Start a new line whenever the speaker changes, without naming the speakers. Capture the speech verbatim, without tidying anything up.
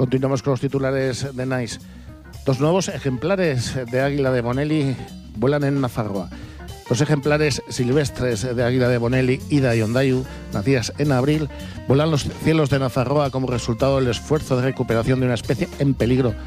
Continuamos con los titulares de Nice. Dos nuevos ejemplares de águila de Bonelli vuelan en Nafarroa. Los ejemplares silvestres de águila de Bonelli, Ida y Ondayu, nacidas en abril, vuelan los cielos de Nafarroa como resultado del esfuerzo de recuperación de una especie en peligro